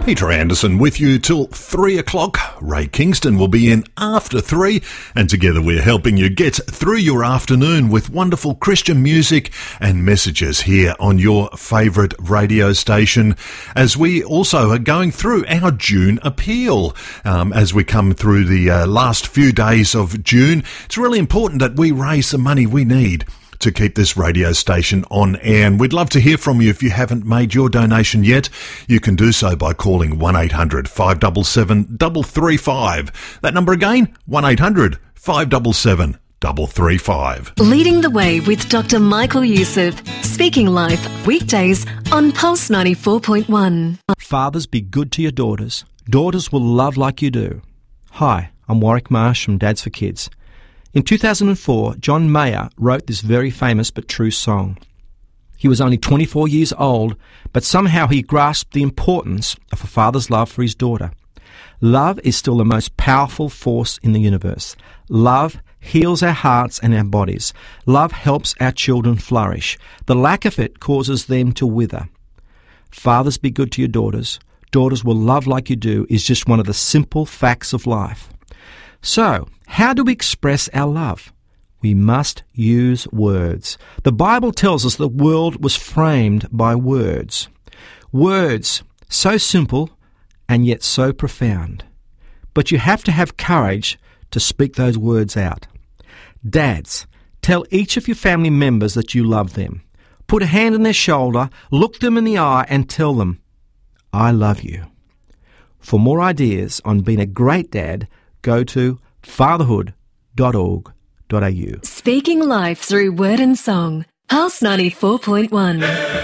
Peter Anderson with you till 3 o'clock. Ray Kingston will be in after 3, and together we're helping you get through your afternoon with wonderful Christian music and messages here on your favourite radio station, as we also are going through our June appeal. As we come through the last few days of June, it's really important that we raise the money we need to keep this radio station on air. And we'd love to hear from you. If you haven't made your donation yet, you can do so by calling 1800 577 335. That number again, 1800 577 335. Leading the Way with Dr. Michael Youssef. Speaking Life, weekdays on Pulse 94.1. Fathers, be good to your daughters. Daughters will love like you do. Hi, I'm Warwick Marsh from Dads for Kids. In 2004, John Mayer wrote this very famous but true song. He was only 24 years old, but somehow he grasped the importance of a father's love for his daughter. Love is still the most powerful force in the universe. Love heals our hearts and our bodies. Love helps our children flourish. The lack of it causes them to wither. Fathers, be good to your daughters. Daughters will love like you do is just one of the simple facts of life. So, how do we express our love? We must use words. The Bible tells us the world was framed by words. Words, so simple and yet so profound. But you have to have courage to speak those words out. Dads, tell each of your family members that you love them. Put a hand on their shoulder, look them in the eye and tell them, I love you. For more ideas on being a great dad, go to fatherhood.org.au. Speaking life through word and song. Pulse 94.1.